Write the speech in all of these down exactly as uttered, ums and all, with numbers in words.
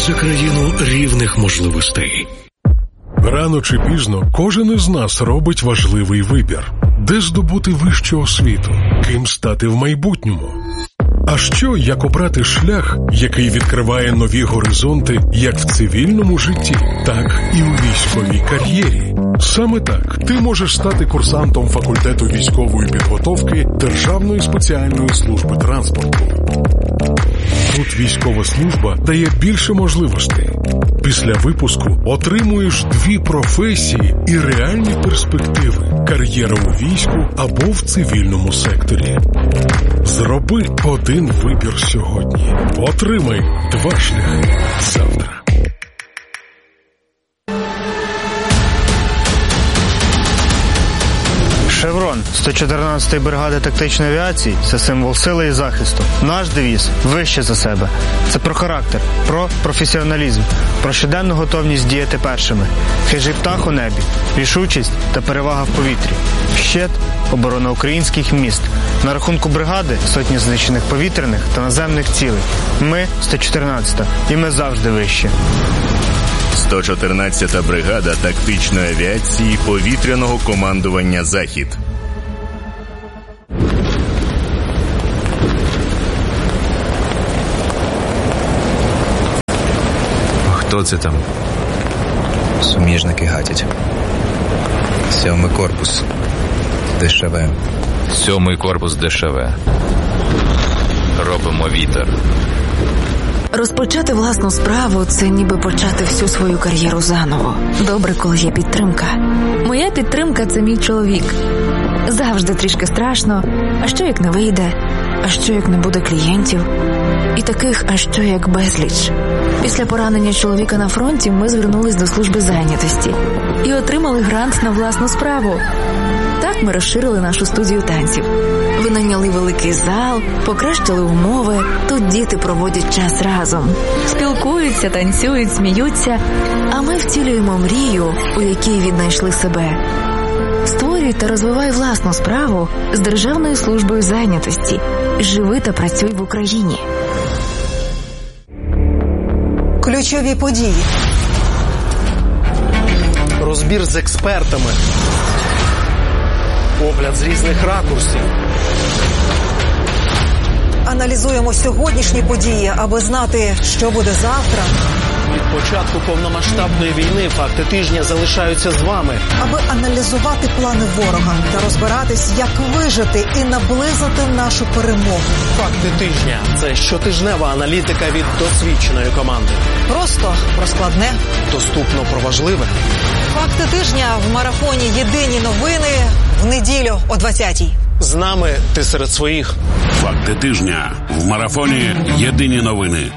За країну рівних можливостей. Рано чи пізно кожен із нас робить важливий вибір. Де здобути вищу освіту? Ким стати в майбутньому? А що, як обрати шлях, який відкриває нові горизонти як в цивільному житті, так і у військовій кар'єрі? Саме так ти можеш стати курсантом факультету військової підготовки Державної спеціальної служби транспорту. Тут військова служба дає більше можливостей. Після випуску отримуєш дві професії і реальні перспективи – кар'єра у війську або в цивільному секторі. Зроби один вибір сьогодні. Отримай два шляхи завтра. «Шеврон» сто чотирнадцятої бригади тактичної авіації – це символ сили і захисту. Наш девіз – «Вище за себе». Це про характер, про професіоналізм, про щоденну готовність діяти першими. Хижий птах у небі, рішучість та перевага в повітрі. Щит – оборона українських міст. На рахунку бригади – сотні знищених повітряних та наземних цілей. Ми – сто чотирнадцята, і ми завжди вище. сто чотирнадцята бригада тактичної авіації повітряного командування «Захід». Хто це там? Суміжники гатять. Сьомий корпус. ДШВ. Сьомий корпус ДШВ. Робимо вітер. Розпочати власну справу – це ніби почати всю свою кар'єру заново. Добре, коли є підтримка. Моя підтримка – це мій чоловік. Завжди трішки страшно. А що як не вийде? А що як не буде клієнтів? І таких «а що як» безліч. Після поранення чоловіка на фронті ми звернулись до служби зайнятості і отримали грант на власну справу. Так ми розширили нашу студію танців. Винайняли великий зал, покращили умови. Тут діти проводять час разом. Спілкуються, танцюють, сміються. А ми втілюємо мрію, у якій віднайшли себе. Створюй та розвивай власну справу з Державною службою зайнятості. Живи та працюй в Україні. Ключові події. Розбір з експертами. Огляд з різних ракурсів. Аналізуємо сьогоднішні події, аби знати, що буде завтра. Від початку повномасштабної війни факти тижня залишаються з вами. Аби аналізувати плани ворога та розбиратись, як вижити і наблизити нашу перемогу. Факти тижня – це щотижнева аналітика від досвідченої команди. Просто про складне. Доступно про важливе. Факти тижня в марафоні «Єдині новини» в неділю о двадцятій. З нами ти серед своїх. Факти тижня в марафоні «Єдині новини».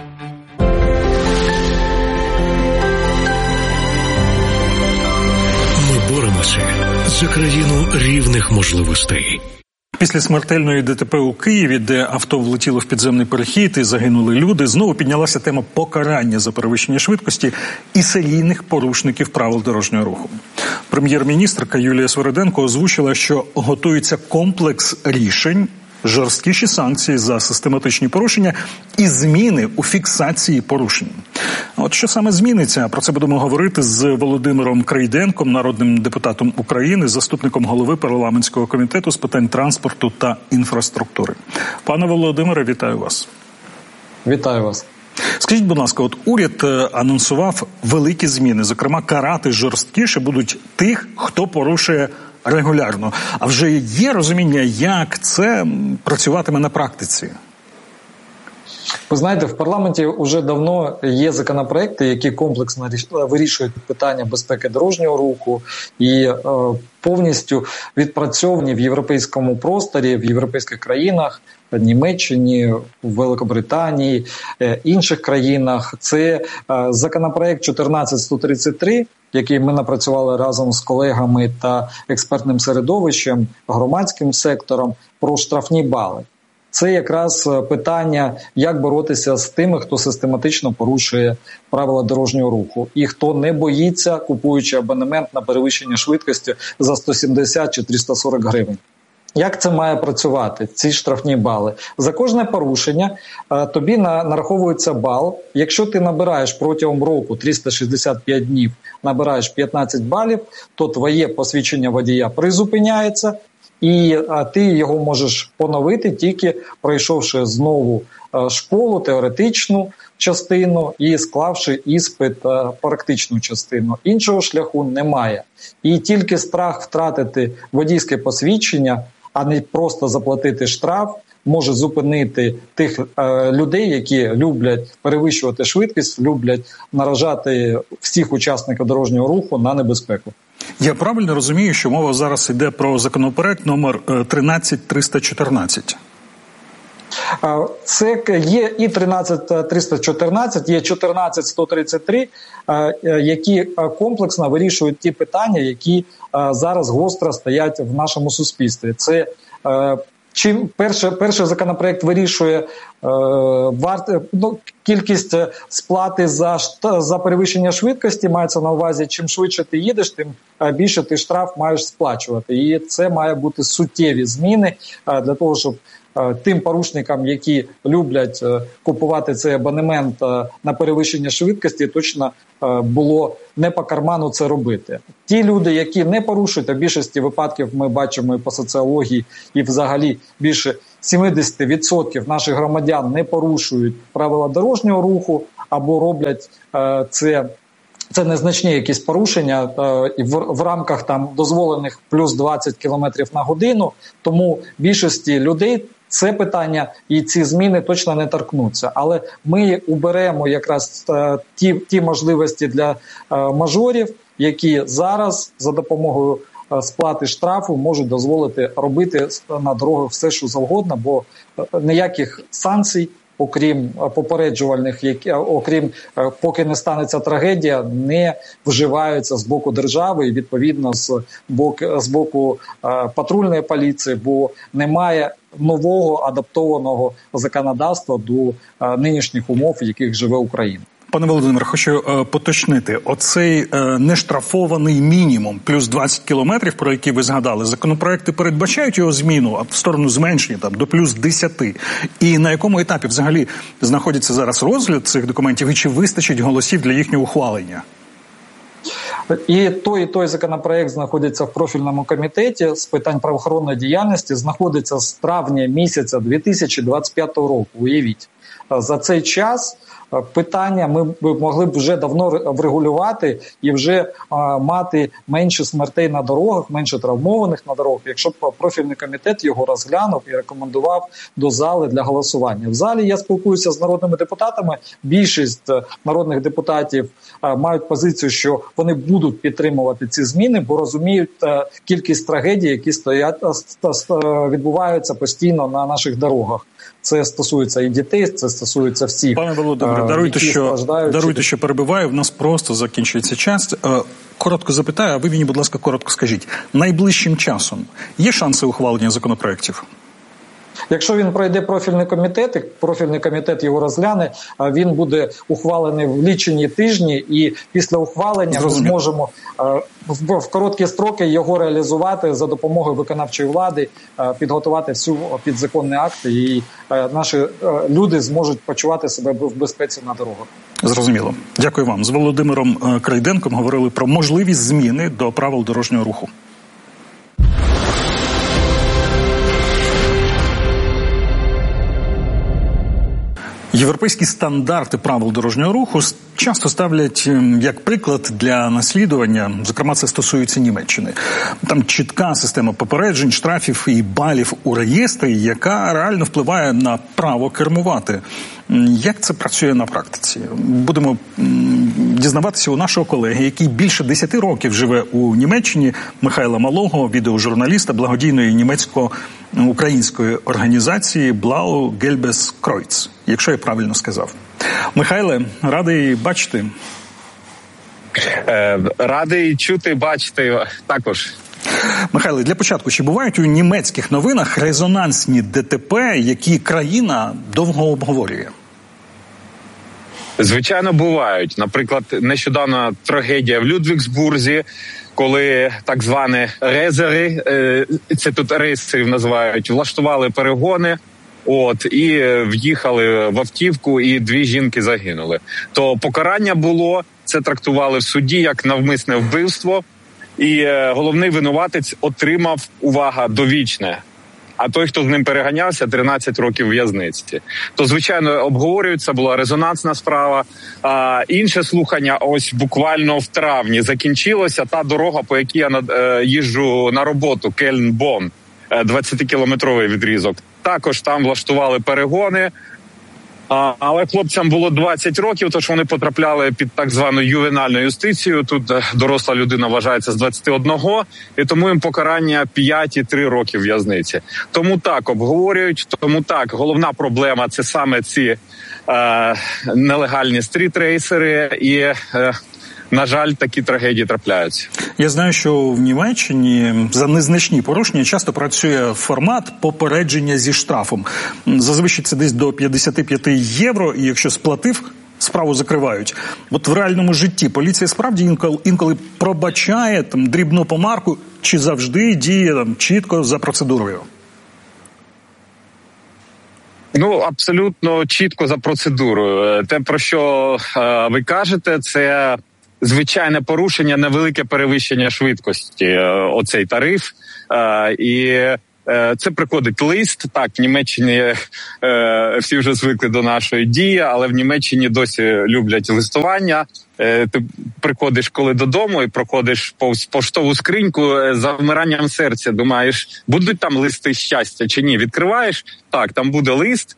Ми боремося за країну рівних можливостей. Після смертельної ДТП у Києві, де авто влетіло в підземний перехід і загинули люди, знову піднялася тема покарання за перевищення швидкості і серійних порушників правил дорожнього руху. Прем'єр-міністрка Юлія Свериденко озвучила, що готується комплекс рішень, жорсткіші санкції за систематичні порушення і зміни у фіксації порушень. От що саме зміниться? Про це будемо говорити з Володимиром Крейденком, народним депутатом України, заступником голови парламентського комітету з питань транспорту та інфраструктури. Пане Володимире, вітаю вас. Вітаю вас. Скажіть, будь ласка, от уряд анонсував великі зміни, зокрема карати жорсткіше будуть тих, хто порушує регулярно. А вже є розуміння, як це працюватиме на практиці? Ви знаєте, в парламенті вже давно є законопроекти, які комплексно вирішують питання безпеки дорожнього руху і е, повністю відпрацьовані в європейському просторі, в європейських країнах, в Німеччині, в Великобританії, е, інших країнах. Це е, законопроект чотирнадцять сто тридцять три, який ми напрацювали разом з колегами та експертним середовищем, громадським сектором, про штрафні бали. Це якраз питання, як боротися з тими, хто систематично порушує правила дорожнього руху і хто не боїться, купуючи абонемент на перевищення швидкості за сто сімдесят чи триста сорок гривень. Як це має працювати, ці штрафні бали? За кожне порушення е, тобі на, нараховується бал. Якщо ти набираєш протягом року триста шістдесят п'ять днів, набираєш п'ятнадцять балів, то твоє посвідчення водія призупиняється, і е, ти його можеш поновити, тільки пройшовши знову е, школу, теоретичну частину і склавши іспит е, практичну частину. Іншого шляху немає. І тільки страх втратити водійське посвідчення, а не просто заплатити штраф, може зупинити тих е, людей, які люблять перевищувати швидкість, люблять наражати всіх учасників дорожнього руху на небезпеку. Я правильно розумію, що мова зараз йде про законопроект номер тринадцять триста чотирнадцять? Це є і тринадцять триста чотирнадцять, є чотирнадцять сто тридцять три, які комплексно вирішують ті питання, які зараз гостро стоять в нашому суспільстві. Це чим перший, перший законопроект вирішує е, варт, ну, кількість сплати за, за перевищення швидкості, мається на увазі, чим швидше ти їдеш, тим більше ти штраф маєш сплачувати. І це має бути суттєві зміни е, для того, щоб е, тим порушникам, які люблять е, купувати цей абонемент е, на перевищення швидкості, точно е, було не по карману це робити. Ті люди, які не порушують, а в більшості випадків ми бачимо і по соціології, і взагалі більше сімдесят відсотків наших громадян не порушують правила дорожнього руху або роблять е, це, це незначні якісь порушення е, в, в рамках там дозволених плюс двадцять кілометрів на годину. Тому більшості людей це питання і ці зміни точно не торкнуться. Але ми уберемо якраз е, ті, ті можливості для е, мажорів, які зараз за допомогою е, сплати штрафу можуть дозволити робити на дорогах все, що завгодно, бо ніяких санкцій, окрім попереджувальних, які, окрім е, поки не станеться трагедія, не вживаються з боку держави і відповідно з боку, з боку е, патрульної поліції, бо немає нового адаптованого законодавства до е, нинішніх умов, в яких живе Україна. Пане Володимире, хочу е, поточнити. Оцей е, нештрафований мінімум плюс двадцять кілометрів, про які ви згадали, законопроекти передбачають його зміну в сторону зменшення там, до плюс десять. І на якому етапі взагалі знаходиться зараз розгляд цих документів і чи вистачить голосів для їхнього ухвалення? І той, і той законопроект знаходиться в профільному комітеті з питань правоохоронної діяльності, знаходиться з травня місяця дві тисячі двадцять п'ятого року. Уявіть, за цей час питання ми б могли б вже давно врегулювати і вже а, мати менше смертей на дорогах, менше травмованих на дорогах, якщо б профільний комітет його розглянув і рекомендував до зали для голосування. В залі я спілкуюся з народними депутатами. Більшість народних депутатів а, мають позицію, що вони будуть підтримувати ці зміни, бо розуміють а, кількість трагедій, які стоять, а, а, відбуваються постійно на наших дорогах. Це стосується і дітей, це стосується всіх. Пане Володимире, даруйте, що, даруйте, що перебиваю, в нас просто закінчується час. Коротко запитаю, а ви мені, будь ласка, коротко скажіть. Найближчим часом є шанси ухвалення законопроєктів? Якщо він пройде профільний комітет, профільний комітет його розгляне, він буде ухвалений в лічені тижні, і після ухвалення Зрозуміло. Ми зможемо в короткі строки його реалізувати за допомогою виконавчої влади, підготувати всю підзаконні акти, і наші люди зможуть почувати себе в безпеці на дорогах. Зрозуміло. Дякую вам. З Володимиром Крейденком говорили про можливість зміни до правил дорожнього руху. Європейські стандарти правил дорожнього руху часто ставлять як приклад для наслідування, зокрема це стосується Німеччини. Там чітка система попереджень, штрафів і балів у реєстрі, яка реально впливає на право кермувати. Як це працює на практиці? Будемо дізнаватися у нашого колеги, який більше десяти років живе у Німеччині, Михайла Малого, відеожурналіста благодійної німецько-української організації Blau Gelbes Kreuz, якщо я правильно сказав. Михайле, радий бачити. Е, радий чути, бачити також. Михайло, для початку, чи бувають у німецьких новинах резонансні ДТП, які країна довго обговорює? Звичайно, бувають. Наприклад, нещодавно трагедія в Людвігсбурзі, коли так звані резери, це тут рейсерів називають, влаштували перегони, от, і в'їхали в автівку, і дві жінки загинули. То покарання було, це трактували в суді як навмисне вбивство, і головний винуватець отримав, увага, довічне. А той, хто з ним переганявся, тринадцять років в'язниці. То, звичайно, обговорюється, була резонансна справа. А інше слухання ось буквально в травні закінчилося. Та дорога, по якій я їжджу на роботу, Кельн-Бонн, двадцятикілометровий відрізок. Також там влаштували перегони. А, але хлопцям було двадцять років, тож вони потрапляли під так звану ювенальну юстицію. Тут доросла людина вважається з двадцяти одного, і тому їм покарання п'ять і три роки в'язниці. Тому так обговорюють, тому так головна проблема – це саме ці е, нелегальні стрітрейсери і е, на жаль, такі трагедії трапляються. Я знаю, що в Німеччині за незначні порушення часто працює формат попередження зі штрафом. Зазвичай це десь до п'ятдесят п'ять євро, і якщо сплатив, справу закривають. От в реальному житті поліція справді інколи, інколи пробачає там дрібну помарку, чи завжди діє там чітко за процедурою? Ну, абсолютно чітко за процедурою. Те, про що е, ви кажете, це звичайне порушення, невелике перевищення швидкості, оцей тариф. І це приходить лист. Так, в Німеччині всі вже звикли до нашої дії, але в Німеччині досі люблять листування. Ти приходиш коли додому і проходиш повз поштову скриньку з завмиранням серця, думаєш, будуть там листи щастя чи ні? Відкриваєш, так, там буде лист,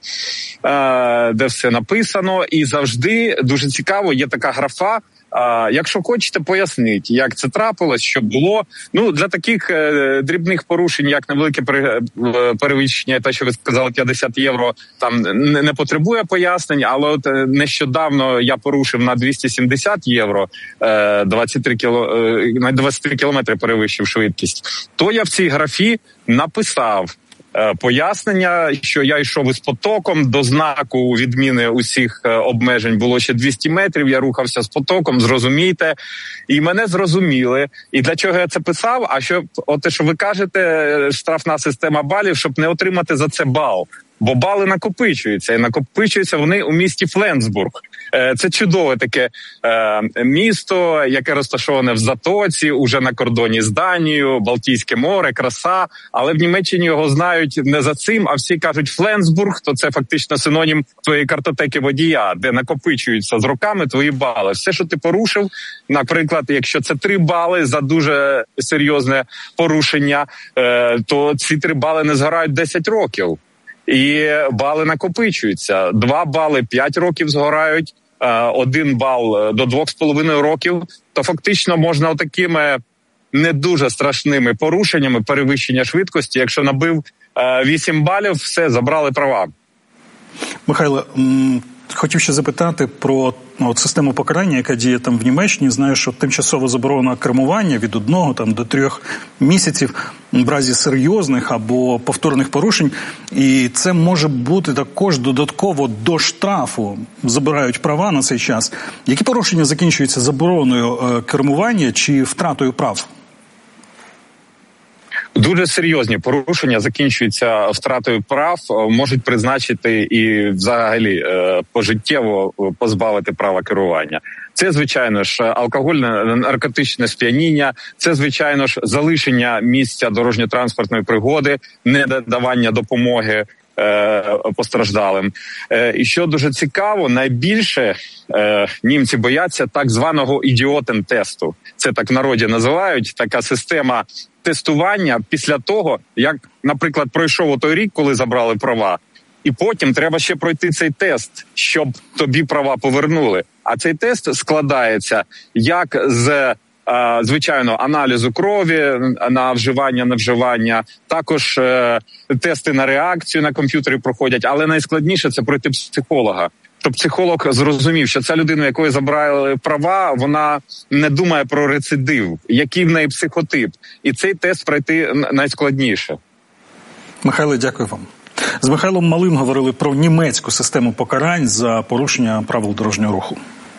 де все написано, і завжди, дуже цікаво, є така графа. А, якщо хочете, поясніть, як це трапилось, що було. Ну, для таких е, дрібних порушень, як невелике пере, е, перевищення, те, що ви сказали, п'ятдесят євро, там не, не потребує пояснень, але от е, нещодавно я порушив на двісті сімдесят євро, е, двадцять три кіло, е, на двадцять три кілометри перевищив швидкість, то я в цій графі написав пояснення, що я йшов із потоком, до знаку відміни усіх обмежень було ще двісті метрів, я рухався з потоком, зрозумійте. І мене зрозуміли. І для чого я це писав? А що, от те, що ви кажете, штрафна система балів, щоб не отримати за це бал. Бо бали накопичуються, і накопичуються вони у місті Фленсбург. Це чудове таке е, місто, яке розташоване в Затоці, уже на кордоні з Данією, Балтійське море, краса. Але в Німеччині його знають не за цим, а всі кажуть Фленсбург, то це фактично синонім твоєї картотеки водія, де накопичуються з роками твої бали. Все, що ти порушив, наприклад, якщо це три бали за дуже серйозне порушення, е, то ці три бали не згорають десять років. І бали накопичуються. Два бали п'ять років згорають, один бал до двох з половиною років. То фактично можна отакими не дуже страшними порушеннями перевищення швидкості, якщо набив вісім балів, все, забрали права. Михайло, хотів ще запитати про от, систему покарання, яка діє там в Німеччині. Знаю, що тимчасово заборонено кермування від одного там, до трьох місяців в разі серйозних або повторних порушень. І це може бути також додатково до штрафу. Забирають права на цей час. Які порушення закінчуються забороною е, кермування чи втратою прав? Дуже серйозні порушення закінчуються втратою прав, можуть призначити і взагалі пожиттєво позбавити права керування. Це, звичайно ж, алкогольне наркотичне сп'яніння, це, звичайно ж, залишення місця дорожньо-транспортної пригоди, недавання допомоги е, постраждалим. Е, і що дуже цікаво, найбільше е, німці бояться так званого ідіотен-тесту. Це так в народі називають, така система тестування після того, як, наприклад, пройшов той рік, коли забрали права, і потім треба ще пройти цей тест, щоб тобі права повернули. А цей тест складається як з, звичайно, аналізу крові на вживання, на вживання, також тести на реакцію на комп'ютері проходять, але найскладніше – це пройти психолога. Щоб психолог зрозумів, що ця людина, якої забрали права, вона не думає про рецидив, який в неї психотип. І цей тест пройти найскладніше. Михайло, дякую вам. З Михайлом Малим говорили про німецьку систему покарань за порушення правил дорожнього руху.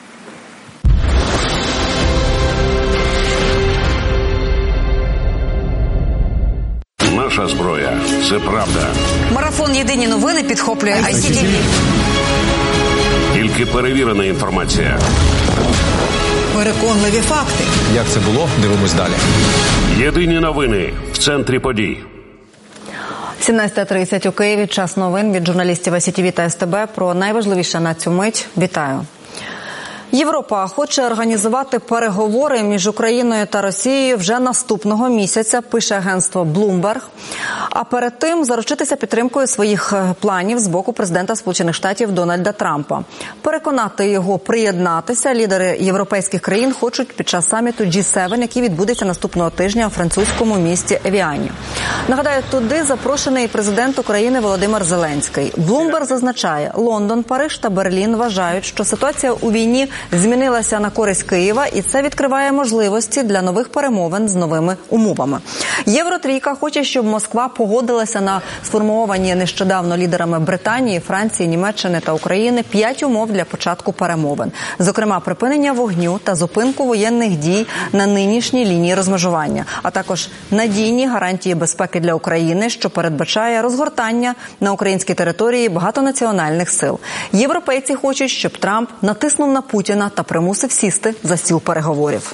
Наша зброя – це правда. Марафон «Єдині новини» підхоплює ай сі ті ві. Тільки перевірена інформація. Переконливі факти. Як це було? Дивимось далі. Єдині новини в центрі подій. сімнадцята тридцять у Києві. Час новин від журналістів ай сі ті ві та ес те бе про найважливіше на цю мить. Вітаю. Європа хоче організувати переговори між Україною та Росією вже наступного місяця, пише агентство Bloomberg. А перед тим заручитися підтримкою своїх планів з боку президента Сполучених Штатів Дональда Трампа. Переконати його приєднатися лідери європейських країн хочуть під час саміту джі севен, який відбудеться наступного тижня у французькому місті Евіані. Нагадаю, туди запрошений президент України Володимир Зеленський. Bloomberg зазначає, Лондон, Париж та Берлін вважають, що ситуація у війні змінилася на користь Києва, і це відкриває можливості для нових перемовин з новими умовами. Євротрійка хоче, щоб Москва погодилася на сформовані нещодавно лідерами Британії, Франції, Німеччини та України п'ять умов для початку перемовин. Зокрема, припинення вогню та зупинку воєнних дій на нинішній лінії розмежування, а також надійні гарантії безпеки для України, що передбачає розгортання на українській території багатонаціональних сил. Європейці хочуть, щоб Трамп натиснув на Путіна та примусив сісти за стіл переговорів.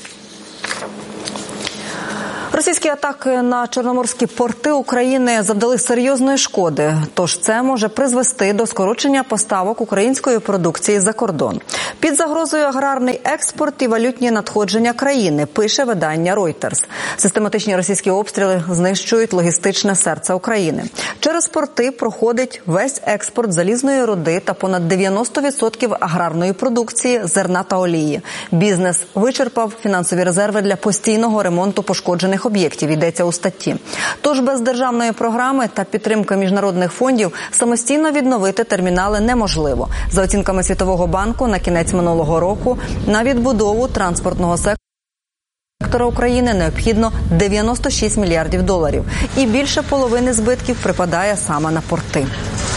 Російські атаки на чорноморські порти України завдали серйозної шкоди, тож це може призвести до скорочення поставок української продукції за кордон. Під загрозою аграрний експорт і валютні надходження країни, пише видання Reuters. Систематичні російські обстріли знищують логістичне серце України. Через порти проходить весь експорт залізної руди та понад дев'яносто відсотків аграрної продукції, зерна та олії. Бізнес вичерпав фінансові резерви для постійного ремонту пошкоджених об'єктів, йдеться у статті. Тож без державної програми та підтримки міжнародних фондів самостійно відновити термінали неможливо. За оцінками Світового банку, на кінець минулого року на відбудову транспортного сектора України необхідно дев'яносто шість мільярдів доларів. І більше половини збитків припадає саме на порти.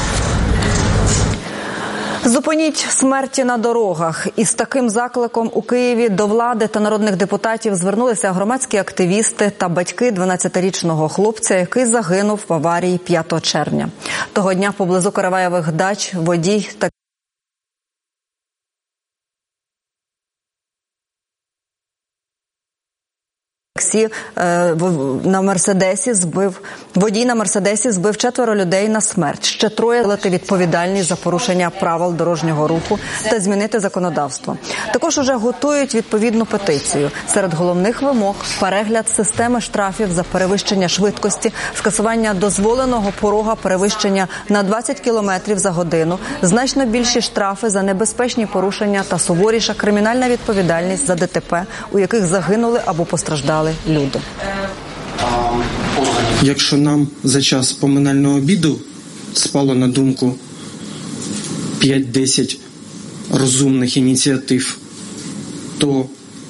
Зупиніть смерті на дорогах. Із таким закликом у Києві до влади та народних депутатів звернулися громадські активісти та батьки дванадцятирічного хлопця, який загинув в аварії п'ятого червня. Того дня поблизу Караваєвих дач водій та таксі на Мерседесі збив водій на Мерседесі збив четверо людей на смерть. Ще троє лети відповідальність за порушення правил дорожнього руху та змінити законодавство. Також уже готують відповідну петицію. Серед головних вимог перегляд системи штрафів за перевищення швидкості, скасування дозволеного порога перевищення на двадцять кілометрів за годину, значно більші штрафи за небезпечні порушення та суворіша кримінальна відповідальність за де те пе, у яких загинули або постраждали люди. Якщо нам за час поминального обіду спало на думку п'ять-десять розумних ініціатив, то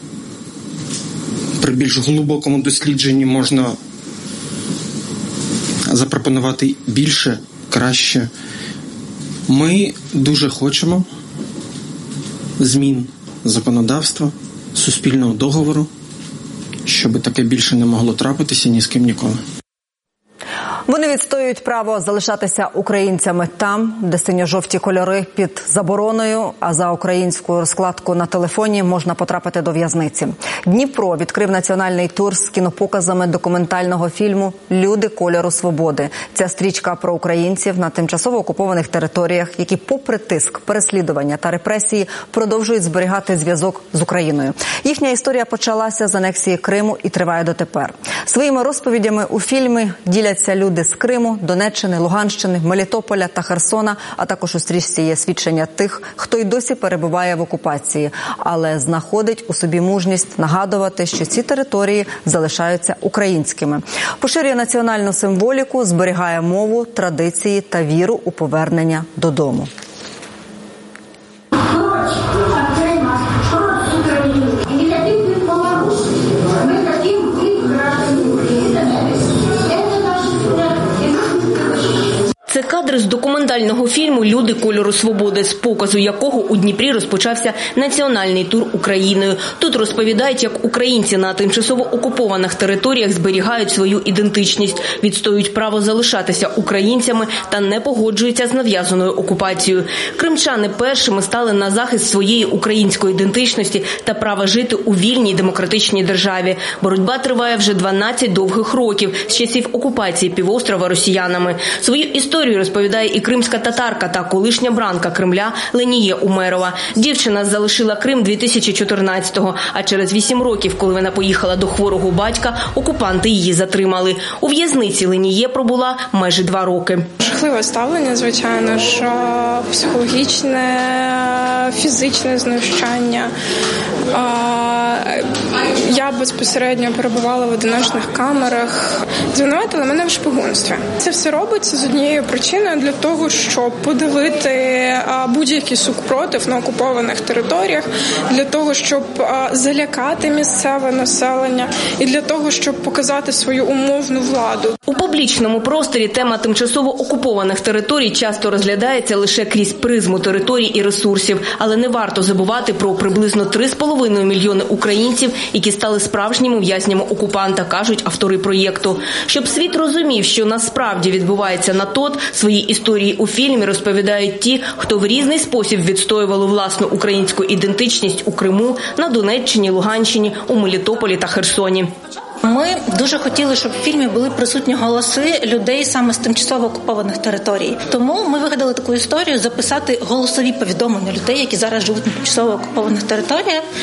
при більш глибокому дослідженні можна запропонувати більше, краще. Ми дуже хочемо змін законодавства, суспільного договору, щоб таке більше не могло трапитися ні з ким ніколи. Вони відстоюють право залишатися українцями там, де синьо-жовті кольори під забороною, а за українську розкладку на телефоні можна потрапити до в'язниці. Дніпро відкрив національний тур з кінопоказами документального фільму «Люди кольору свободи». Ця стрічка про українців на тимчасово окупованих територіях, які попри тиск, переслідування та репресії продовжують зберігати зв'язок з Україною. Їхня історія почалася з анексії Криму і триває дотепер. Своїми розповідями у фільмі діляться люди з Криму, Донеччини, Луганщини, Мелітополя та Херсона, а також у стрічці є свідчення тих, хто й досі перебуває в окупації, але знаходить у собі мужність нагадувати, що ці території залишаються українськими. Поширює національну символіку, зберігає мову, традиції та віру у повернення додому. Це кадри з документального фільму «Люди кольору свободи», з показу якого у Дніпрі розпочався національний тур Україною. Тут розповідають, як українці на тимчасово окупованих територіях зберігають свою ідентичність, відстоюють право залишатися українцями та не погоджуються з нав'язаною окупацією. Кримчани першими стали на захист своєї української ідентичності та права жити у вільній демократичній державі. Боротьба триває вже дванадцять довгих років з часів окупації півострова росіянами. Свою історію розповідає і кримська татарка та колишня бранка Кремля Леніє Умерова. Дівчина залишила Крим дві тисячі чотирнадцятого, а через вісім років, коли вона поїхала до хворого батька, окупанти її затримали. У в'язниці Леніє пробула майже два роки. Жахливе ставлення, звичайно ж, психологічне, фізичне знущання. Я безпосередньо перебувала в одиночних камерах. Звинуватили мене в шпигунстві. Це все робиться з однією причиною для того, щоб подавити будь-який супротив на окупованих територіях, для того, щоб залякати місцеве населення і для того, щоб показати свою умовну владу. У публічному просторі тема тимчасово окупованих територій часто розглядається лише крізь призму територій і ресурсів, але не варто забувати про приблизно три з половиною мільйони українців, які стали справжніми в'язнями окупанта, кажуть автори проєкту. Щоб світ розумів, що насправді відбувається на ТОТ, свої історії у фільмі розповідають ті, хто в різний спосіб відстоювали власну українську ідентичність у Криму, на Донеччині, Луганщині, у Мелітополі та Херсоні. Ми дуже хотіли, щоб в фільмі були присутні голоси людей саме з тимчасово окупованих територій. Тому ми вигадали таку історію записати голосові повідомлення людей, які зараз живуть на тимчасово окупованих територіях,